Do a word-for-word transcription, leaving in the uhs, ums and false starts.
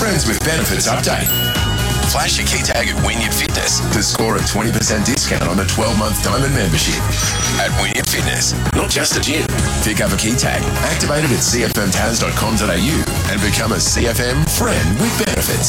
Friends with Benefits update. Flash your key tag at Wynyard Fitness to score a twenty percent discount on a twelve-month diamond membership. At Wynyard Fitness, not just a gym. Pick up a key tag, activate it at c f m tas dot com dot a u and become a C F M friend with benefits.